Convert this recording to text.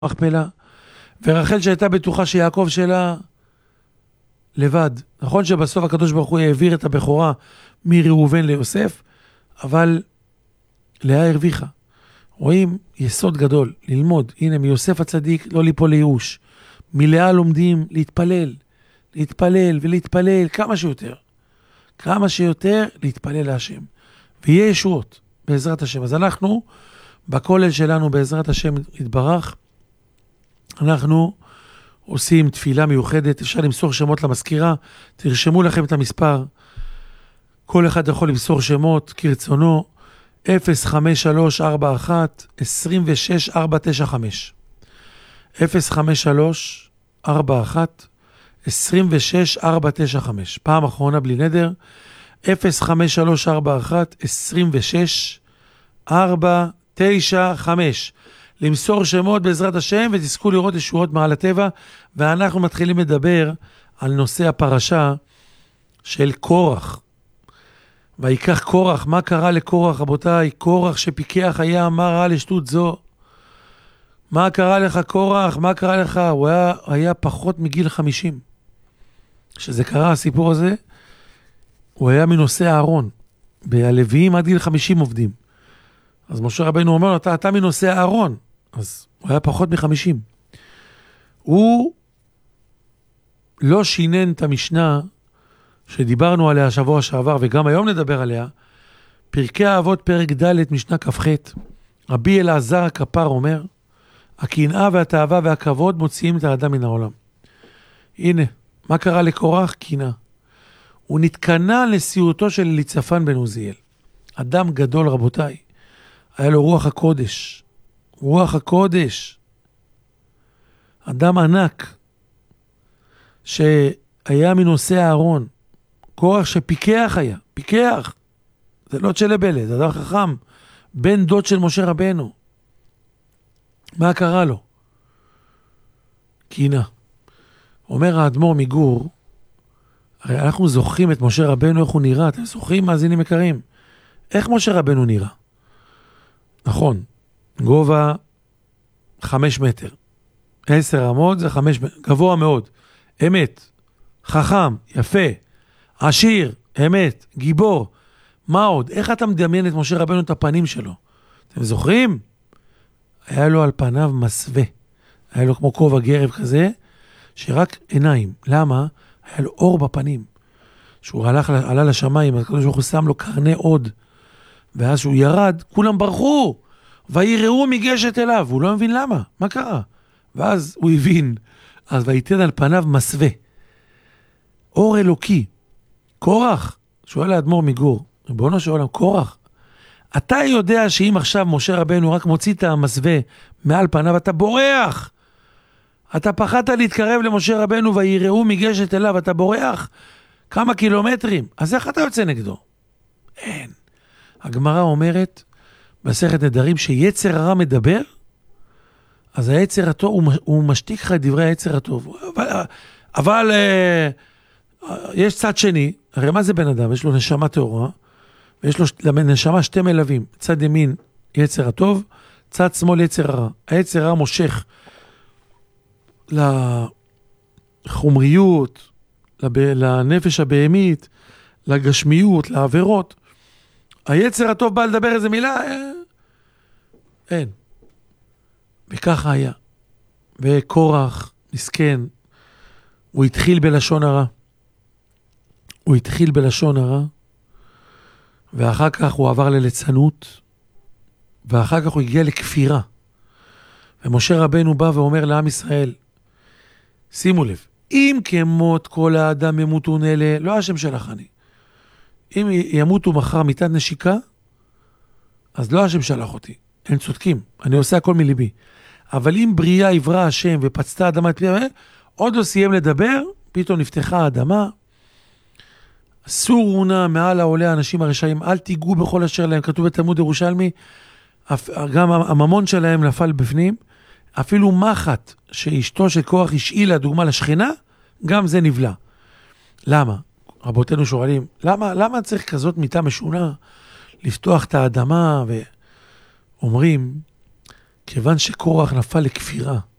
מכפלה, ורחל שהייתה בטוחה שיעקב שלה לבד. נכון שבסוף הקדוש ברוך הוא העביר את הבכורה מראובן ליוסף, אבל לאה הרוויחה. רואים יסוד גדול, ללמוד. הנה, מיוסף הצדיק לא ליפול לייאוש. מלאה לומדים להתפלל, להתפלל ולהתפלל כמה שיותר. כמה שיותר להתפלל להשם. ויהיה ישועות בעזרת השם. אז אנחנו, בכולל שלנו בעזרת השם יתברך, אנחנו עושים תפילה מיוחדת. אפשר למסור שמות למזכירה, תרשמו לכם את המספר. כל אחד יכול למסור שמות כרצונו. 05341 26495 05341 26495. פעם אחרונה בלי נדר. 05341 26495. למסור שמות בעזרת השם ותזכו לראות ישועות מעל הטבע. ואנחנו מתחילים לדבר על נושא הפרשה של קורח. ויקח קורח, מה קרה לקורח רבותיי? קורח שפיקח היה, מה רע לשטות זו? מה קרה לך קורח? מה קרה לך? הוא היה פחות מגיל 50. שזה קרה הסיפור הזה, הוא היה מנושא הארון. בלוויים עד גיל 50 עובדים. אז משה רבנו אומר לו, אתה מנושא הארון. אז הוא היה פחות מ-50. הוא לא שינן את המשנה שדיברנו עליה שבוע שעבר, וגם היום נדבר עליה. פרקי האבות פרק ד' משנה כ"ח. רבי אלעזר הכפר אומר, הקנאה והתאווה והכבוד מוציאים את האדם מן העולם. הנה, מה קרה לקורח? קנאה. הוא נתקנה לסיוטו של אליצפן בן עוזיאל. אדם גדול רבותיי. היה לו רוח הקודש. רוח הקודש. אדם ענק. שהיה מנושא הארון. קורח שפיקח היה. פיקח. זה לא צ'לבלה, זה אדם חכם. בן דוד של משה רבנו. מה קרה לו? קנאה. אומר האדמו"ר מגור, הרי אנחנו זוכרים את משה רבנו, איך הוא נראה. אתם זוכרים, מאזינים יקרים? איך משה רבנו נראה? נכון, גובה 5 מטר. 10 אמות זה 5 מטר. גבוה מאוד. אמת. חכם, יפה. עשיר, אמת. גיבור. מה עוד? איך אתה מדמיין את משה רבנו את הפנים שלו? אתם זוכרים? היה לו על פניו מסווה. היה לו כמו כובע גרב כזה, שרק עיניים. למה? היה לו אור בפנים. שהוא עלה לשמיים, הקדוש ברוך הוא שם לו קרני עוד. ואז שהוא ירד, כולם ברחו. ויראו מגשת אליו. הוא לא מבין למה. מה קרה? ואז הוא הבין. אז ויתן על פניו מסווה. אור אלוקי. קורח. שואל האדמו"ר מגור. ריבונו של עולם, קורח. אתה יודע שאם עכשיו משה רבנו רק מוציא את המסווה מעל פניו, אתה בורח. אתה פחדת להתקרב למשה רבנו ויראו מגשת אליו, אתה בורח כמה קילומטרים. אז איך אתה יוצא נגדו? אין. הגמרא אומרת בסכת נדרים שיצר הרע מדבר, אז היצר הטוב, הוא משתיק לך את דברי היצר הטוב. אבל יש צד שני, הרי מה זה בן אדם? יש לו נשמה טהורה, ויש לו לנשמה 2 מלווים. צד ימין יצר הטוב, צד שמאל יצר הרע. היצר הרע מושך לחומריות, לנפש הבהמית, לגשמיות, לעבירות. היצר הטוב בא לדבר איזה מילה? אין. וככה היה. וקורח, מסכן, הוא התחיל בלשון הרע. הוא התחיל בלשון הרע, ואחר כך הוא עבר לליצנות, ואחר כך הוא הגיע לכפירה. ומשה רבנו בא ואומר לעם ישראל, שימו לב, אם כמות כל האדם ימותון אלה, לא השם שלך אני. אם ימותו מחר מיתת נשיקה, אז לא השם שלח אותי. הם צודקים, אני עושה הכל מליבי. אבל אם בריאה עברה השם ופצתה האדמה את פיה, עוד לא סיים לדבר, פתאום נפתחה האדמה, אסור הונה מעל העולה האנשים הרשעים, אל תיגעו בכל אשר להם, כתוב בתלמוד ירושלמי, גם הממון שלהם נפל בפנים, אפילו מחט שאשתו של קורח השאילה דוגמה לשכנה, גם זה נבלע. למה? רבותינו שואלים, למה צריך כזאת מיטה משונה לפתוח את האדמה? ואומרים, כיוון שקורח נפל לכפירה,